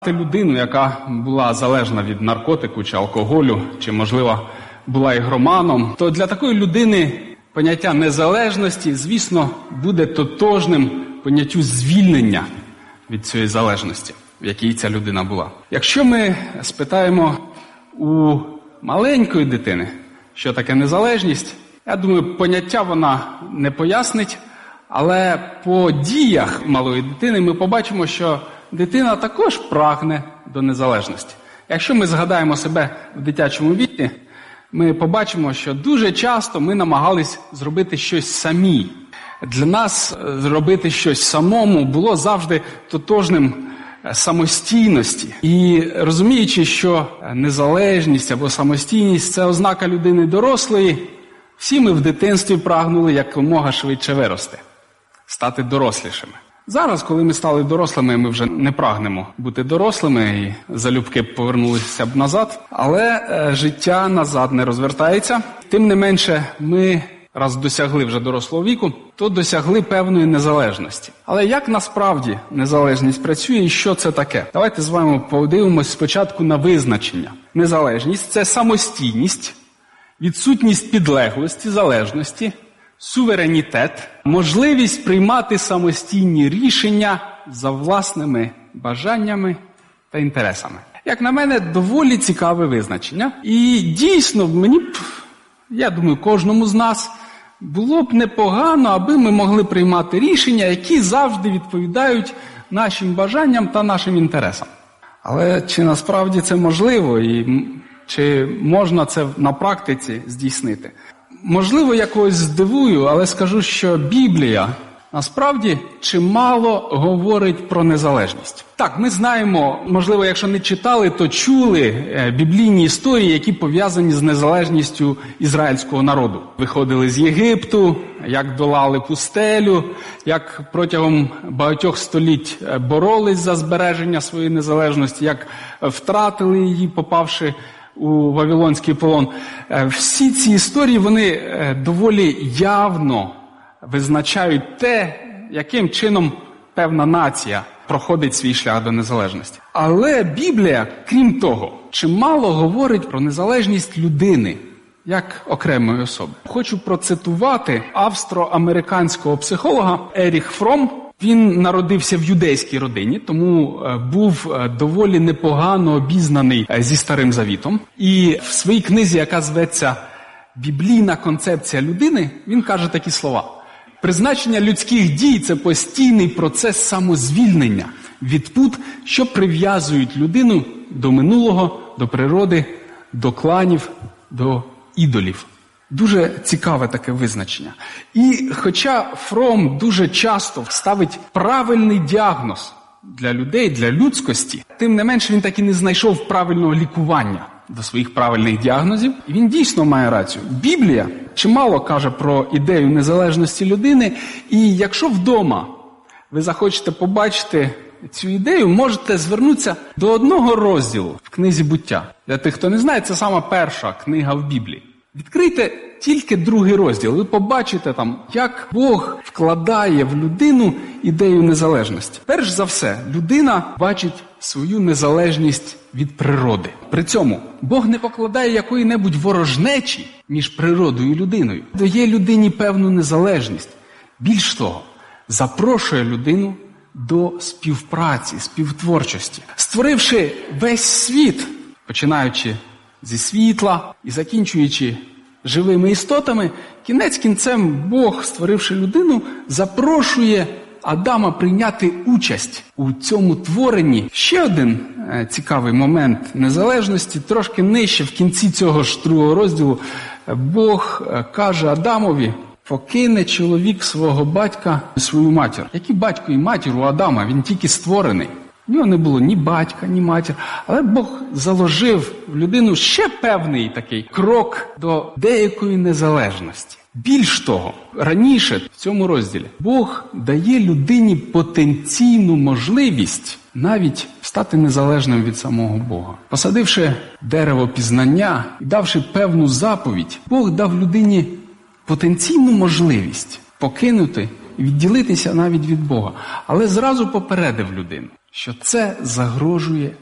Людину, яка була залежна від наркотику чи алкоголю, чи, можливо, була ігроманом, то для такої людини поняття незалежності, звісно, буде тотожним поняттю звільнення від цієї залежності, в якій ця людина була. Якщо ми спитаємо у маленької дитини, що таке незалежність, я думаю, поняття вона не пояснить, але по діях малої дитини ми побачимо, що дитина також прагне до незалежності. Якщо ми згадаємо себе в дитячому віці, ми побачимо, що дуже часто ми намагались зробити щось самі. Для нас зробити щось самому було завжди тотожним самостійності. І розуміючи, що незалежність або самостійність – це ознака людини дорослої, всі ми в дитинстві прагнули якомога швидше вирости, стати дорослішими. Зараз, коли ми стали дорослими, ми вже не прагнемо бути дорослими і залюбки повернулися б назад. Але життя назад не розвертається. Тим не менше, ми, раз досягли вже дорослого віку, то досягли певної незалежності. Але як насправді незалежність працює і що це таке? Давайте з вами подивимось спочатку на визначення. Незалежність – це самостійність, відсутність підлеглості, залежності, суверенітет, можливість приймати самостійні рішення за власними бажаннями та інтересами. Як на мене, доволі цікаве визначення. І дійсно, я думаю, кожному з нас було б непогано, аби ми могли приймати рішення, які завжди відповідають нашим бажанням та нашим інтересам. Але чи насправді це можливо і чи можна це на практиці здійснити? Можливо, я когось здивую, але скажу, що Біблія насправді чимало говорить про незалежність. Так, ми знаємо, можливо, якщо не читали, то чули біблійні історії, які пов'язані з незалежністю ізраїльського народу. Виходили з Єгипту, як долали пустелю, як протягом багатьох століть боролись за збереження своєї незалежності, як втратили її, попавши у Вавилонський полон. Всі ці історії, вони доволі явно визначають те, яким чином певна нація проходить свій шлях до незалежності. Але Біблія, крім того, чимало говорить про незалежність людини, як окремої особи. Хочу процитувати австро-американського психолога Еріх Фром. Він народився в юдейській родині, тому був доволі непогано обізнаний зі Старим Завітом. І в своїй книзі, яка зветься «Біблійна концепція людини», він каже такі слова. Призначення людських дій – це постійний процес самозвільнення від пут, що прив'язують людину до минулого, до природи, до кланів, до ідолів. Дуже цікаве таке визначення. І хоча Фром дуже часто ставить правильний діагноз для людей, для людськості, тим не менше він так і не знайшов правильного лікування до своїх правильних діагнозів. І він дійсно має рацію. Біблія чимало каже про ідею незалежності людини, і якщо вдома ви захочете побачити цю ідею, можете звернутися до одного розділу в книзі «Буття». Для тих, хто не знає, це сама перша книга в Біблії. Відкрийте тільки другий розділ, ви побачите там, як Бог вкладає в людину ідею незалежності. Перш за все, людина бачить свою незалежність від природи. При цьому Бог не покладає якої-небудь ворожнечі між природою і людиною. Дає людині певну незалежність. Більш того, запрошує людину до співпраці, співтворчості. Створивши весь світ, починаючи зі світла і закінчуючи живими істотами, кінець кінцем Бог, створивши людину, запрошує Адама прийняти участь у цьому творенні. Ще один цікавий момент незалежності, трошки нижче, в кінці цього ж другого розділу, Бог каже Адамові: покине чоловік свого батька і свою матір. Який батько і матір у Адама? Він тільки створений. У нього не було ні батька, ні матір. Але Бог заложив в людину ще певний такий крок до деякої незалежності. Більш того, раніше в цьому розділі Бог дає людині потенційну можливість навіть стати незалежним від самого Бога. Посадивши дерево пізнання і давши певну заповідь, Бог дав людині потенційну можливість покинути і відділитися навіть від Бога. Але зразу попередив людину, що це загрожує